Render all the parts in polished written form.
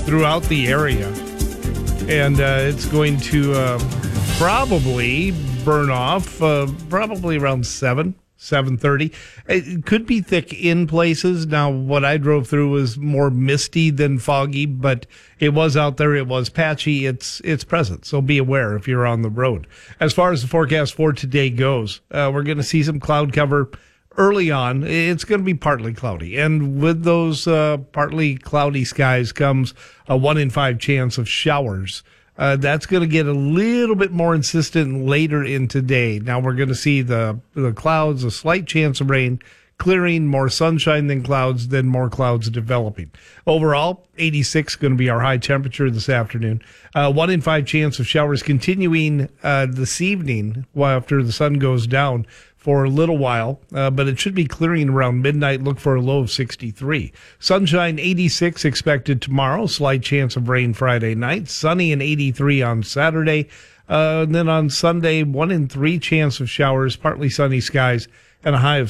throughout the area. And it's going to probably burn off probably around 7:30. It could be thick in places. Now, what I drove through was more misty than foggy, but it was out there. It was patchy. It's present, so be aware if you're on the road. As far as the forecast for today goes, we're going to see some cloud cover early on. It's going to be partly cloudy, and with those partly cloudy skies comes a 1 in 5 chance of showers. That's going to get a little bit more insistent later in today. Now we're going to see the clouds, a slight chance of rain, clearing, more sunshine than clouds, then more clouds developing. Overall, 86 going to be our high temperature this afternoon. 1 in 5 chance of showers continuing this evening after the sun goes down for a little while, but it should be clearing around midnight. Look for a low of 63. Sunshine 86 expected tomorrow. Slight chance of rain Friday night. Sunny and 83 on Saturday. And then on Sunday, 1 in 3 chance of showers, partly sunny skies, and a high of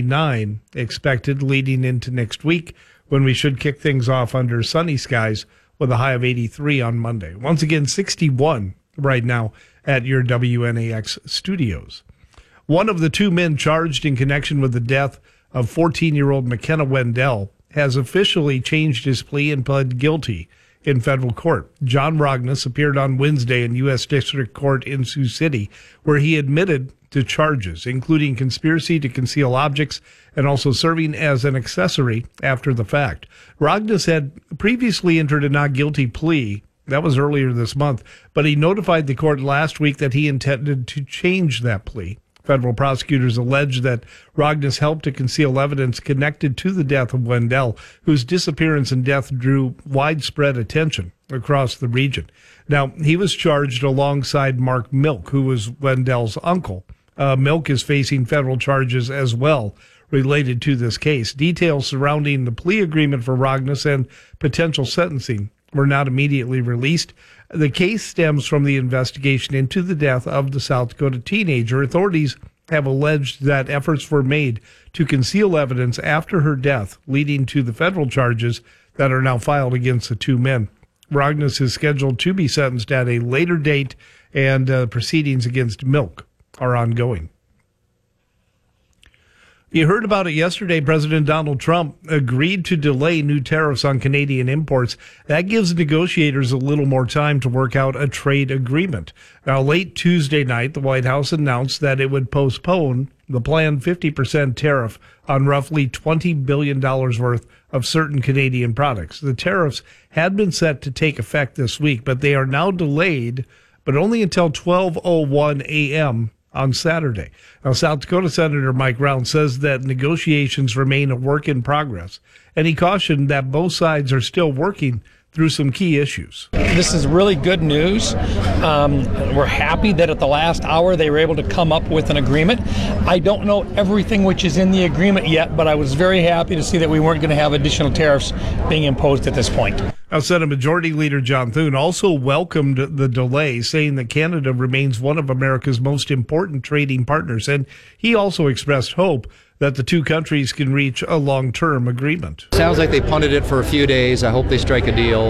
79 expected leading into next week when we should kick things off under sunny skies with a high of 83 on Monday. Once again, 61 right now at your WNAX studios. One of the 2 men charged in connection with the death of 14-year-old McKenna Wendell has officially changed his plea and pled guilty in federal court. John Rogness appeared on Wednesday in U.S. District Court in Sioux City, where he admitted to charges, including conspiracy to conceal objects and also serving as an accessory after the fact. Rogness had previously entered a not guilty plea. That was earlier this month, but he notified the court last week that he intended to change that plea. Federal prosecutors allege that Rogness helped to conceal evidence connected to the death of Wendell, whose disappearance and death drew widespread attention across the region. Now, he was charged alongside Mark Milk, who was Wendell's uncle. Milk is facing federal charges as well related to this case. Details surrounding the plea agreement for Rogness and potential sentencing were not immediately released. The case stems from the investigation into the death of the South Dakota teenager. Authorities have alleged that efforts were made to conceal evidence after her death, leading to the federal charges that are now filed against the 2 men. Rogness is scheduled to be sentenced at a later date, and proceedings against Milk are ongoing. You heard about it yesterday. President Donald Trump agreed to delay new tariffs on Canadian imports. That gives negotiators a little more time to work out a trade agreement. Now, late Tuesday night, the White House announced that it would postpone the planned 50% tariff on roughly $20 billion worth of certain Canadian products. The tariffs had been set to take effect this week, but they are now delayed, but only until 12:01 a.m. on Saturday. Now, South Dakota Senator Mike Rounds says that negotiations remain a work in progress, and he cautioned that both sides are still working through some key issues. This is really good news. We're happy that at the last hour they were able to come up with an agreement. I don't know everything which is in the agreement yet, but I was very happy to see that we weren't going to have additional tariffs being imposed at this point. Now, Senate Majority Leader John Thune also welcomed the delay, saying that Canada remains one of America's most important trading partners, and he also expressed hope that the 2 countries can reach a long-term agreement. Sounds like they punted it for a few days. I hope they strike a deal.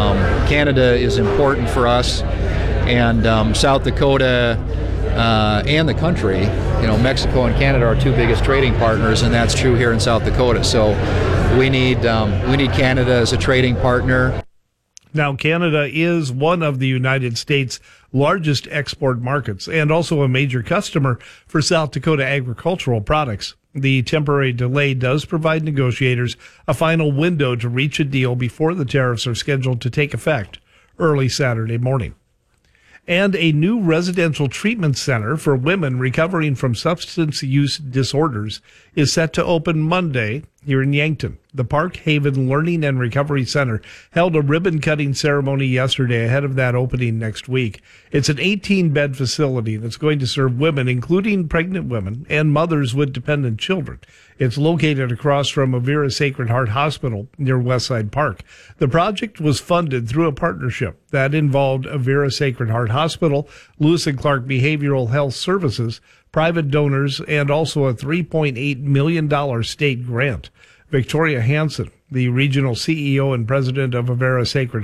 Canada is important for us, and South Dakota and the country. You know, Mexico and Canada are 2 biggest trading partners, and that's true here in South Dakota. So we need Canada as a trading partner. Now, Canada is one of the United States' largest export markets and also a major customer for South Dakota agricultural products. The temporary delay does provide negotiators a final window to reach a deal before the tariffs are scheduled to take effect early Saturday morning. And a new residential treatment center for women recovering from substance use disorders is set to open Monday here in Yankton. The Park Haven Learning and Recovery Center held a ribbon-cutting ceremony yesterday ahead of that opening next week. It's an 18-bed facility that's going to serve women, including pregnant women and mothers with dependent children. It's located across from Avera Sacred Heart Hospital near Westside Park. The project was funded through a partnership that involved Avera Sacred Heart Hospital, Lewis and Clark Behavioral Health Services, private donors, and also a $3.8 million state grant. Victoria Hansen, the regional CEO and president of Avera Sacred